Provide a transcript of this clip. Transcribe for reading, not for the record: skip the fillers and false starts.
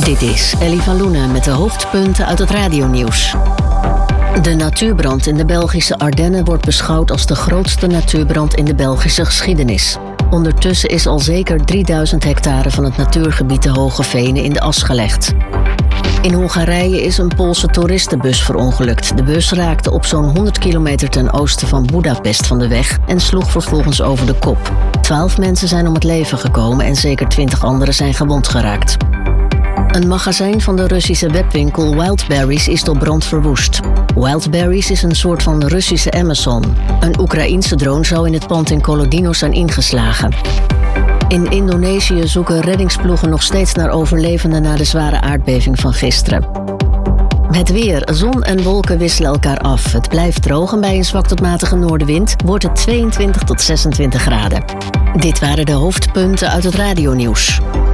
Dit is Ellie van Loenen met de hoofdpunten uit het radionieuws. De natuurbrand in de Belgische Ardennen wordt beschouwd als de grootste natuurbrand in de Belgische geschiedenis. Ondertussen is al zeker 3000 hectare van het natuurgebied de Hoge Venen in de as gelegd. In Hongarije is een Poolse toeristenbus verongelukt. De bus raakte op zo'n 100 kilometer ten oosten van Boedapest van de weg en sloeg vervolgens over de kop. 12 mensen zijn om het leven gekomen en zeker 20 anderen zijn gewond geraakt. Een magazijn van de Russische webwinkel Wildberries is door brand verwoest. Wildberries is een soort van Russische Amazon. Een Oekraïense drone zou in het pand in Kolodino zijn ingeslagen. In Indonesië zoeken reddingsploegen nog steeds naar overlevenden na de zware aardbeving van gisteren. Het weer. Zon en wolken wisselen elkaar af. Het blijft droog en bij een zwak tot matige noordenwind wordt het 22 tot 26 graden. Dit waren de hoofdpunten uit het radionieuws.